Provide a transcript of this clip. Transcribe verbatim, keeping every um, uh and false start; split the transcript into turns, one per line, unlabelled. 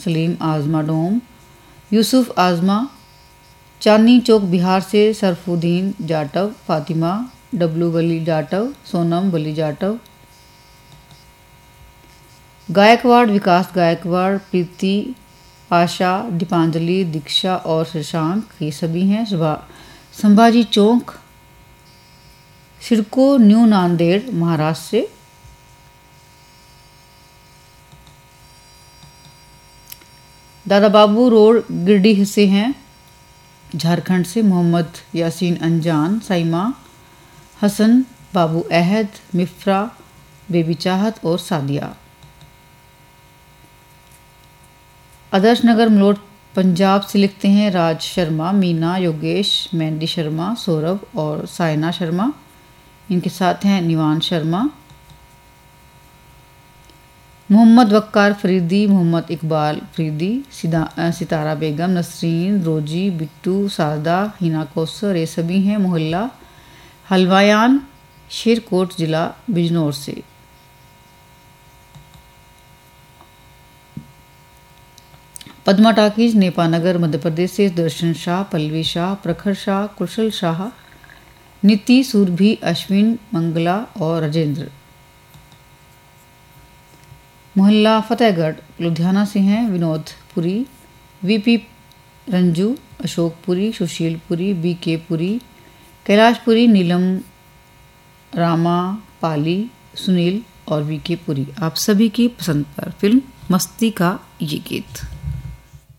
सलीम आज़मा डोम, यूसुफ आज़मा, चांदनी चौक बिहार से सरफुद्दीन जाटव, फातिमा डब्लू वली जाटव, सोनम वली जाटव, गायकवाड़ विकास गायकवाड़, प्रीति, आशा, दीपांजलि, दीक्षा और शशांक, ये सभी हैं। संभाजी चौक, सिडको न्यू नांदेड़ महाराष्ट्र से। दादा बाबू रोड गिरडीह से हैं झारखंड से मोहम्मद यासीन अंजान, साइमा हसन, बाबू अहद, मिफ्रा, बेबी चाहत और सादिया। आदर्श नगर मलोट पंजाब से लिखते हैं राज शर्मा, मीना, योगेश, मैंडी शर्मा, सौरभ और सायना शर्मा। इनके साथ हैं निवान शर्मा, मोहम्मद वक्कार फरीदी, मोहम्मद इकबाल फरीदी, सितारा बेगम, नसरीन, रोजी, बिट्टू, सादा, हिना कौसर, ये सभी हैं मोहल्ला हलवायान, शेरकोट जिला बिजनौर से। पद्मा टाकीज नेपानगर मध्य प्रदेश से दर्शन शाह, पल्लवी शाह, प्रखर शाह, कुशल शाह, नीति, सुरभि, अश्विन, मंगला और राजेंद्र। मोहल्ला फतेहगढ़ लुधियाना से हैं विनोद पुरी, वीपी रंजू, अशोकपुरी, सुशीलपुरी, बीके पुरी, कैलाशपुरी, नीलम, रामा, पाली, सुनील और वीके पुरी। आप सभी की पसंद पर फिल्म मस्ती का ये गीत।